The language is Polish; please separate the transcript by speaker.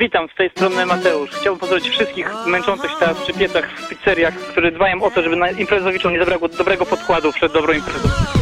Speaker 1: Witam, z tej strony Mateusz. Chciałbym pozdrowić wszystkich męczących się teraz przy piecach w pizzeriach, które dbają o to, żeby na imprezowiczom nie zabrakło dobrego podkładu przed dobrą imprezą.